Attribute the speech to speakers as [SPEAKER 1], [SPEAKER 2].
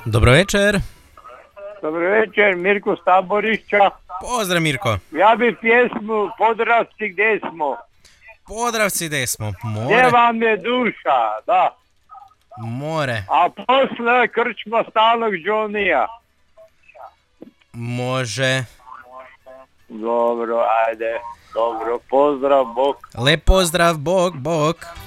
[SPEAKER 1] Dobro večer.
[SPEAKER 2] Dobro večer, Mirko Staborišća.
[SPEAKER 1] Pozdrav Mirko.
[SPEAKER 2] Ja bi pjesmu Podravci gdje smo.
[SPEAKER 1] Podravci gdje smo.
[SPEAKER 2] Gdje
[SPEAKER 1] More.
[SPEAKER 2] vam je duša, da.
[SPEAKER 1] More.
[SPEAKER 2] A posle krčma stalnog Johnnyja.
[SPEAKER 1] Može.
[SPEAKER 2] Dobro, ajde. Dobro, pozdrav, bok.
[SPEAKER 1] Lep pozdrav, bok, bok.